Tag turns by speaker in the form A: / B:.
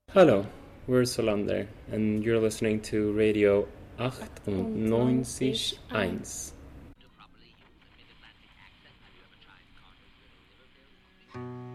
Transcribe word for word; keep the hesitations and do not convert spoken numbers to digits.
A: Hello, we're Solander, and you're listening to Radio achtundneunzig Eins.